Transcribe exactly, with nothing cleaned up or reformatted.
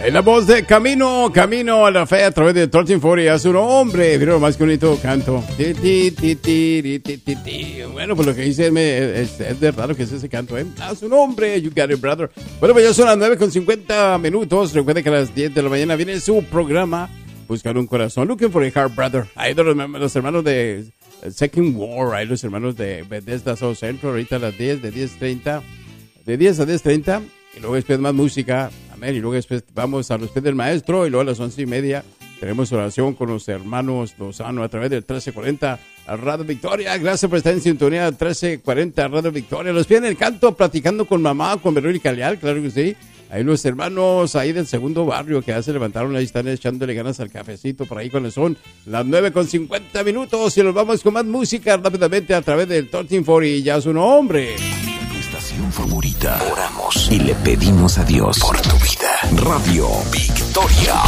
En la voz de Camino, Camino a la Fe a través de trece cuarenta a su nombre. Mira lo más que bonito canto. Ti, ti, ti, ti, ti, ti, ti. Bueno, pues lo que dice me, es, es de raro que es ese canto, ¿eh? A su nombre, you got it, brother. Bueno, pues ya son las nueve con cincuenta minutos. Recuerden que a las diez de la mañana viene su programa Buscar un Corazón. Looking for a Heart, brother. Ahí de los, los hermanos de Second War, ahí los hermanos de Bethesda South Central. Ahorita a las diez, de diez treinta. De diez a diez treinta. Y luego después más música. Amén. Y luego después vamos a los pies del maestro. Y luego a las once y media tenemos oración con los hermanos Lozano a través del trece cuarenta a Radio Victoria. Gracias por estar en sintonía trece cuarenta a Radio Victoria. Los pies en el canto, platicando con mamá, con Verónica Leal, claro que sí. Ahí los hermanos ahí del segundo barrio que ya se levantaron, ahí están echándole ganas al cafecito por ahí cuando son las nueve con cincuenta minutos. Y nos vamos con más música rápidamente a través del trece cuarenta y ya su nombre. Favorita. Oramos y le pedimos a Dios por tu vida. Radio Victoria.